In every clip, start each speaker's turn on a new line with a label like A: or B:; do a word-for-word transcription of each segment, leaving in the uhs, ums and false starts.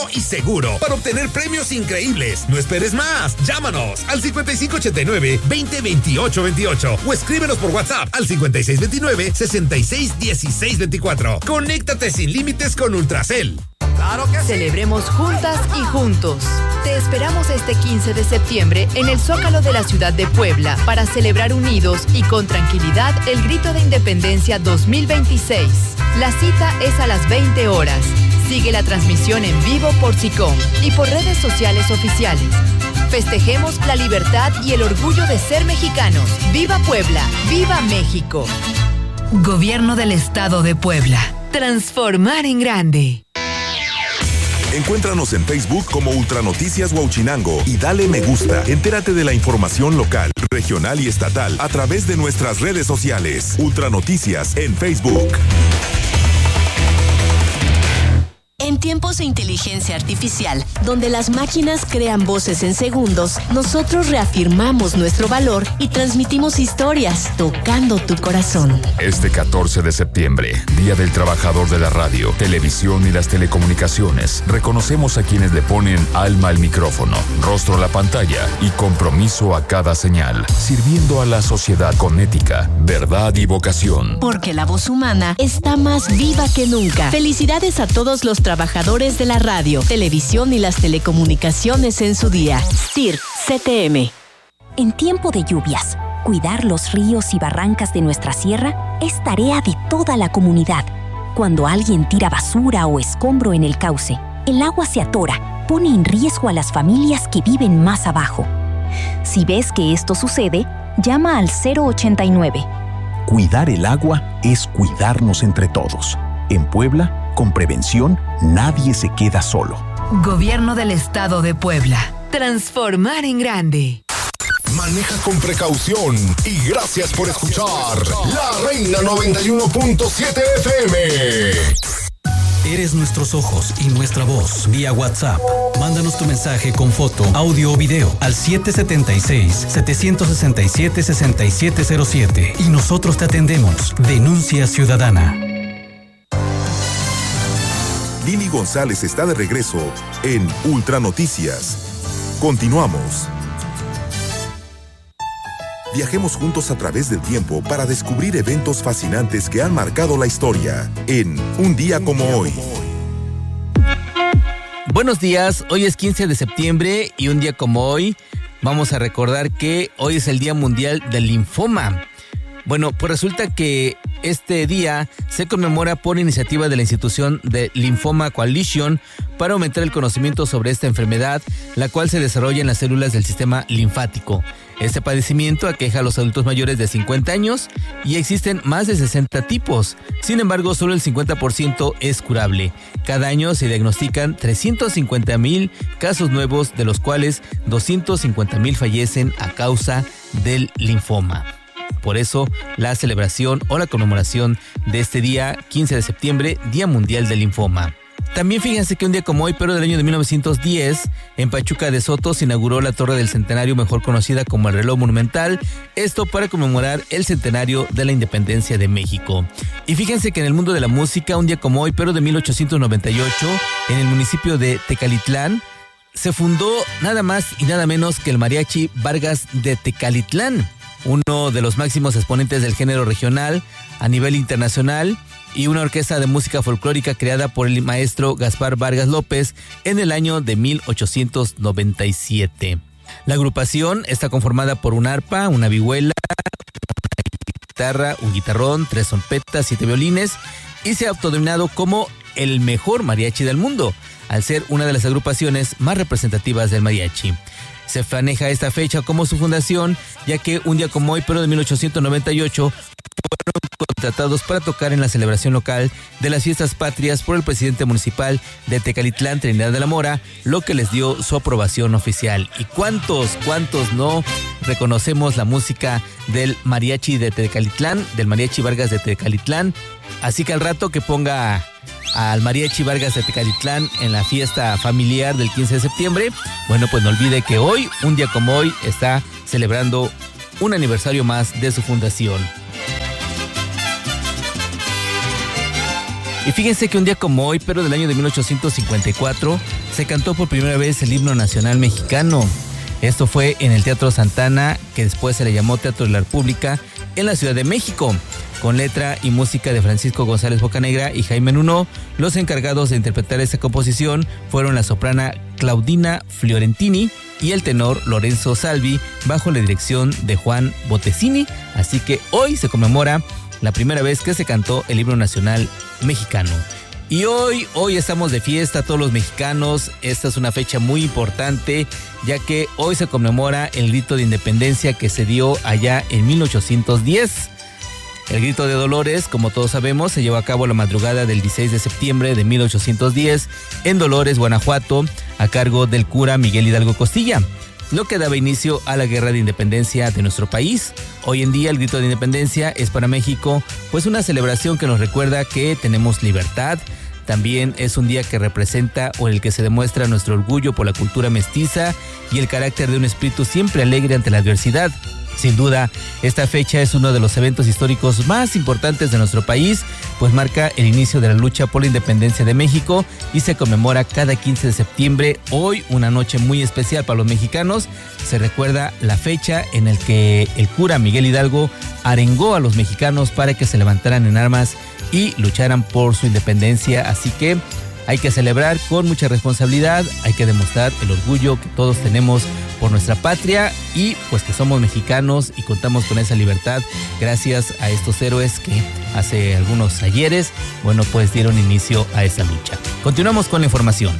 A: y seguro para obtener premios increíbles. No esperes más. Llámanos al cincuenta y cinco ochenta y nueve, veinte veintiocho veintiocho o escríbenos por WhatsApp al cincuenta y seis veintinueve, sesenta y seis dieciséis veinticuatro. Conéctate sin límites con Ultracel.
B: ¡Claro que sí! Celebremos juntas y juntos. Te esperamos este quince de septiembre en el Zócalo de la ciudad de Puebla para celebrar unidos y con tranquilidad el Grito de Independencia dos mil veintiséis. La cita es a las veinte horas. Sigue la transmisión en vivo por SICOM y por redes sociales oficiales. Festejemos la libertad y el orgullo de ser mexicanos. ¡Viva Puebla! ¡Viva México! Gobierno del Estado de Puebla. Transformar en grande.
C: Encuéntranos en Facebook como Ultranoticias Huauchinango y dale me gusta. Entérate de la información local, regional y estatal a través de nuestras redes sociales. Ultranoticias en Facebook.
D: En tiempos de inteligencia artificial, donde las máquinas crean voces en segundos, nosotros reafirmamos nuestro valor y transmitimos historias, tocando tu corazón.
E: Este catorce de septiembre, Día del Trabajador de la Radio, Televisión y las Telecomunicaciones, reconocemos a quienes le ponen alma al micrófono, rostro a la pantalla y compromiso a cada señal, sirviendo a la sociedad con ética, verdad y vocación.
D: Porque la voz humana está más viva que nunca. Felicidades a todos los trabajadores Trabajadores de la radio, televisión y las telecomunicaciones en su día. S T I R, C T M.
F: En tiempo de lluvias, cuidar los ríos y barrancas de nuestra sierra es tarea de toda la comunidad. Cuando alguien tira basura o escombro en el cauce, el agua se atora, pone en riesgo a las familias que viven más abajo. Si ves que esto sucede, llama al cero ochenta y nueve.
G: Cuidar el agua es cuidarnos entre todos. En Puebla, con prevención, nadie se queda solo.
B: Gobierno del Estado de Puebla. Transformar en grande.
H: Maneja con precaución y gracias por escuchar La Reina noventa y uno punto siete F M.
I: Eres nuestros ojos y nuestra voz vía WhatsApp. Mándanos tu mensaje con foto, audio o video al siete siete seis, siete seis siete, seis siete cero siete y nosotros te atendemos. Denuncia ciudadana.
C: Lili González está de regreso en Ultranoticias. Continuamos. Viajemos juntos a través del tiempo para descubrir eventos fascinantes que han marcado la historia en Un Día Como Hoy.
J: Buenos días, hoy es quince de septiembre y un día como hoy vamos a recordar que hoy es el Día Mundial del Linfoma. Bueno, pues resulta que este día se conmemora por iniciativa de la institución de Lymphoma Coalition para aumentar el conocimiento sobre esta enfermedad, la cual se desarrolla en las células del sistema linfático. Este padecimiento aqueja a los adultos mayores de cincuenta años y existen más de sesenta tipos. Sin embargo, solo el cincuenta por ciento es curable. Cada año se diagnostican trescientos cincuenta mil casos nuevos, de los cuales doscientos cincuenta mil fallecen a causa del linfoma. Por eso, la celebración o la conmemoración de este día, quince de septiembre, Día Mundial del Linfoma. También fíjense que un día como hoy, pero del año de mil novecientos diez, en Pachuca de Soto se inauguró la Torre del Centenario, mejor conocida como el Reloj Monumental, esto para conmemorar el centenario de la independencia de México. Y fíjense que en el mundo de la música, un día como hoy, pero de mil ochocientos noventa y ocho, en el municipio de Tecalitlán, se fundó nada más y nada menos que el Mariachi Vargas de Tecalitlán, uno de los máximos exponentes del género regional a nivel internacional, y una orquesta de música folclórica creada por el maestro Gaspar Vargas López en el año de mil ochocientos noventa y siete. La agrupación está conformada por un arpa, una vihuela, una guitarra, un guitarrón, tres trompetas, siete violines, y se ha autodenominado como el mejor mariachi del mundo, al ser una de las agrupaciones más representativas del mariachi. Se maneja esta fecha como su fundación, ya que un día como hoy, pero de mil ochocientos noventa y ocho, fueron contratados para tocar en la celebración local de las fiestas patrias por el presidente municipal de Tecalitlán, Trinidad de la Mora, lo que les dio su aprobación oficial. ¿Y cuántos, cuántos no reconocemos la música del mariachi de Tecalitlán, del Mariachi Vargas de Tecalitlán? Así que al rato que ponga al Mariachi Vargas de Tecalitlán en la fiesta familiar del quince de septiembre, bueno, pues no olvide que hoy, un día como hoy, está celebrando un aniversario más de su fundación. Y fíjense que un día como hoy, pero del año de mil ochocientos cincuenta y cuatro, se cantó por primera vez el himno nacional mexicano. Esto fue en el Teatro Santana, que después se le llamó Teatro de la República, en la Ciudad de México. Con letra y música de Francisco González Bocanegra y Jaime Nuno, los encargados de interpretar esta composición fueron la soprana Claudina Fiorentini y el tenor Lorenzo Salvi, bajo la dirección de Juan Bottesini. Así que hoy se conmemora la primera vez que se cantó el himno nacional mexicano. Y hoy, hoy estamos de fiesta todos los mexicanos. Esta es una fecha muy importante, ya que hoy se conmemora el grito de independencia que se dio allá en mil ochocientos diez. El grito de Dolores, como todos sabemos, se llevó a cabo la madrugada del dieciséis de septiembre de mil ochocientos diez en Dolores, Guanajuato, a cargo del cura Miguel Hidalgo Costilla, lo que daba inicio a la guerra de independencia de nuestro país. Hoy en día el grito de independencia es para México pues una celebración que nos recuerda que tenemos libertad. También es un día que representa o en el que se demuestra nuestro orgullo por la cultura mestiza y el carácter de un espíritu siempre alegre ante la adversidad. Sin duda, esta fecha es uno de los eventos históricos más importantes de nuestro país, pues marca el inicio de la lucha por la independencia de México y se conmemora cada quince de septiembre. Hoy, una noche muy especial para los mexicanos, se recuerda la fecha en la que el cura Miguel Hidalgo arengó a los mexicanos para que se levantaran en armas y lucharan por su independencia. Así que hay que celebrar con mucha responsabilidad, hay que demostrar el orgullo que todos tenemos por nuestra patria y pues que somos mexicanos y contamos con esa libertad gracias a estos héroes que hace algunos ayeres, bueno, pues dieron inicio a esa lucha. Continuamos con la información.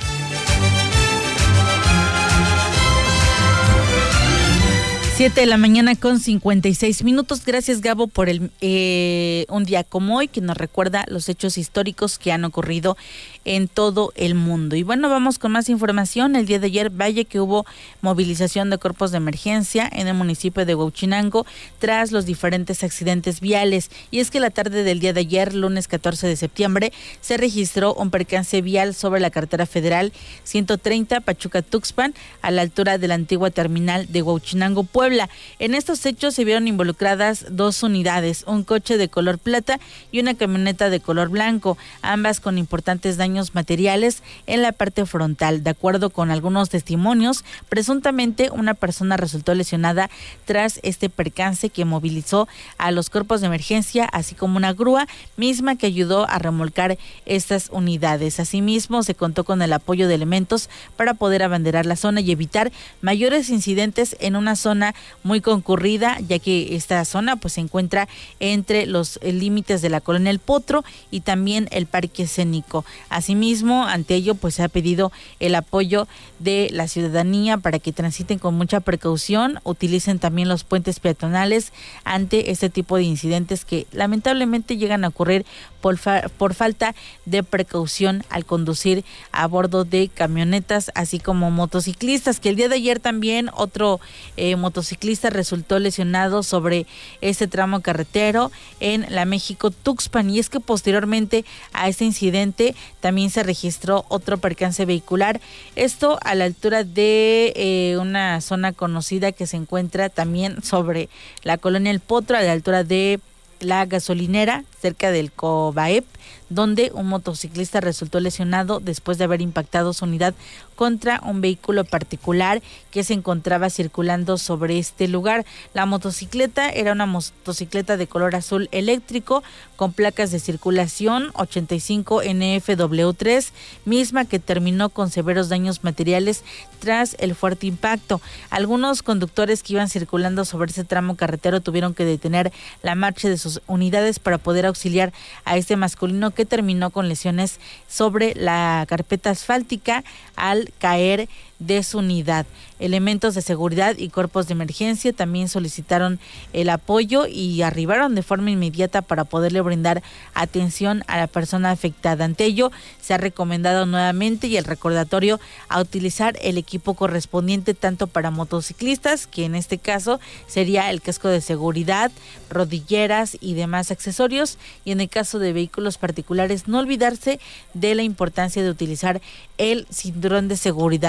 K: siete de la mañana con cincuenta y seis minutos. Gracias, Gabo, por el eh, un día como hoy que nos recuerda los hechos históricos que han ocurrido en todo el mundo. Y bueno, vamos con más información. El día de ayer, vaya que hubo movilización de cuerpos de emergencia en el municipio de Huauchinango tras los diferentes accidentes viales. Y es que la tarde del día de ayer, lunes catorce de septiembre, se registró un percance vial sobre la carretera federal ciento treinta Pachuca-Tuxpan, a la altura de la antigua terminal de Huauchinango, Puebla. En estos hechos se vieron involucradas dos unidades, un coche de color plata y una camioneta de color blanco, ambas con importantes daños materiales en la parte frontal. De acuerdo con algunos testimonios, presuntamente una persona resultó lesionada tras este percance que movilizó a los cuerpos de emergencia, así como una grúa misma que ayudó a remolcar estas unidades. Asimismo, se contó con el apoyo de elementos para poder abanderar la zona y evitar mayores incidentes en una zona muy concurrida, ya que esta zona pues se encuentra entre los límites de la colonia El Potro y también el Parque Escénico. Asimismo, ante ello pues se ha pedido el apoyo de la ciudadanía para que transiten con mucha precaución, utilicen también los puentes peatonales ante este tipo de incidentes que lamentablemente llegan a ocurrir por, fa- por falta de precaución al conducir a bordo de camionetas, así como motociclistas, que el día de ayer también otro eh, motociclista resultó lesionado sobre este tramo carretero en la México-Tuxpan. Y es que posteriormente a este incidente también se registró otro percance vehicular, esto a la altura de eh, una zona conocida que se encuentra también sobre la colonia El Potro, a la altura de la gasolinera, cerca del Cobaep, donde un motociclista resultó lesionado después de haber impactado su unidad contra un vehículo particular que se encontraba circulando sobre este lugar. La motocicleta era una motocicleta de color azul eléctrico con placas de circulación ochenta y cinco N F W tres, misma que terminó con severos daños materiales tras el fuerte impacto. Algunos conductores que iban circulando sobre ese tramo carretero tuvieron que detener la marcha de sus unidades para poder auxiliar a este masculino que terminó con lesiones sobre la carpeta asfáltica al caer de su unidad. Elementos de seguridad y cuerpos de emergencia también solicitaron el apoyo y arribaron de forma inmediata para poderle brindar atención a la persona afectada. Ante ello, se ha recomendado nuevamente y el recordatorio a utilizar el equipo correspondiente tanto para motociclistas, que en este caso sería el casco de seguridad, rodilleras y demás accesorios, y en el caso de vehículos particulares no olvidarse de la importancia de utilizar el cinturón de seguridad. El llamado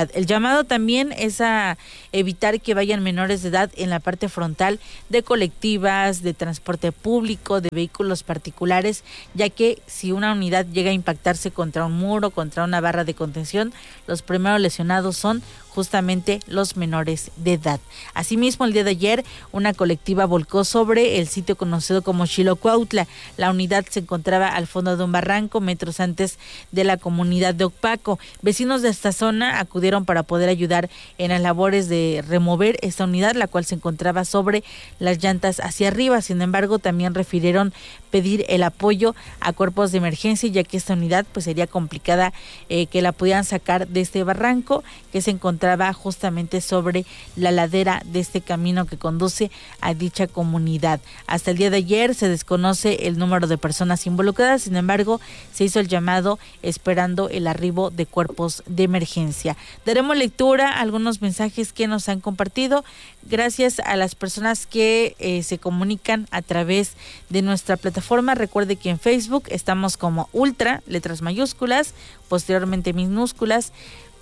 K: llamado también es a evitar que vayan menores de edad en la parte frontal de colectivas, de transporte público, de vehículos particulares, ya que si una unidad llega a impactarse contra un muro, contra una barra de contención, los primeros lesionados son justamente los menores de edad. Asimismo, el día de ayer, una colectiva volcó sobre el sitio conocido como Xilocuautla. La unidad se encontraba al fondo de un barranco, metros antes de la comunidad de Ocpaco. Vecinos de esta zona acudieron para poder ayudar en las labores de remover esta unidad, la cual se encontraba sobre las llantas hacia arriba. Sin embargo, también refirieron pedir el apoyo a cuerpos de emergencia, ya que esta unidad pues sería complicada eh, que la pudieran sacar de este barranco que se encontraba justamente sobre la ladera de este camino que conduce a dicha comunidad. Hasta el día de ayer se desconoce el número de personas involucradas, sin embargo, se hizo el llamado esperando el arribo de cuerpos de emergencia. Daremos lectura a algunos mensajes que nos han compartido. Gracias a las personas que eh, se comunican a través de nuestra plataforma. Recuerde que en Facebook estamos como Ultra, letras mayúsculas, posteriormente minúsculas,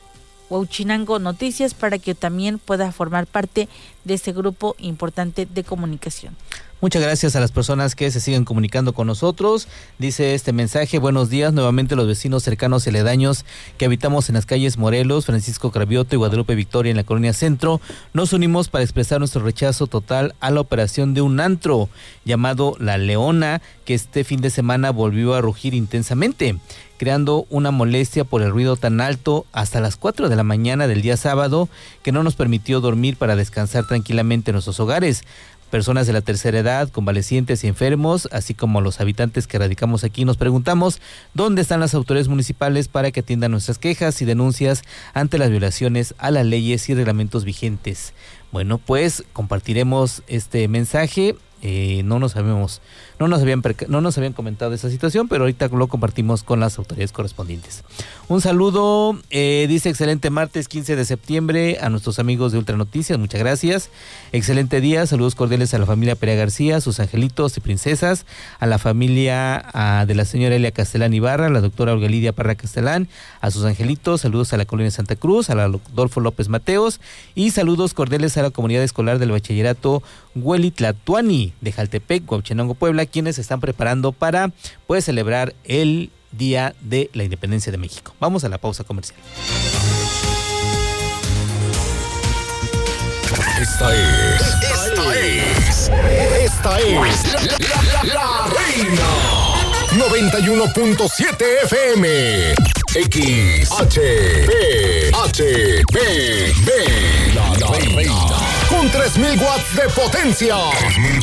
K: Huachinango Noticias, para que también pueda formar parte de este grupo importante de comunicación.
J: Muchas gracias a las personas que se siguen comunicando con nosotros. Dice este mensaje: buenos días, nuevamente los vecinos cercanos y aledaños que habitamos en las calles Morelos, Francisco Cravioto y Guadalupe Victoria en la colonia Centro, nos unimos para expresar nuestro rechazo total a la operación de un antro llamado La Leona, que este fin de semana volvió a rugir intensamente, creando una molestia por el ruido tan alto hasta las cuatro de la mañana del día sábado, que no nos permitió dormir para descansar tranquilamente en nuestros hogares. Personas de la tercera edad, convalecientes y enfermos, así como los habitantes que radicamos aquí, nos preguntamos dónde están las autoridades municipales para que atiendan nuestras quejas y denuncias ante las violaciones a las leyes y reglamentos vigentes. Bueno, pues compartiremos este mensaje. Eh, no nos habíamos, no nos habían no nos habían comentado esa situación, pero ahorita lo compartimos con las autoridades correspondientes. Un saludo, eh, dice excelente martes quince de septiembre a nuestros amigos de Ultra Noticias, muchas gracias. Excelente día, saludos cordiales a la familia Perea García, a sus angelitos y princesas, a la familia a, de la señora Elia Castellán Ibarra, a la doctora Olga Lidia Parra Castellán, a sus angelitos, saludos a la colonia Santa Cruz, a la Adolfo López Mateos, y saludos cordiales a la comunidad escolar del bachillerato Huelitlatuani de Jaltepec, Huachinango, Puebla, quienes se están preparando para pues celebrar el Día de la Independencia de México. Vamos a la pausa comercial.
H: Esta es, esta es, esta es la, la, la, la Reina noventa y uno punto siete F M. X H B H B B La, la Reina con tres mil watts de potencia.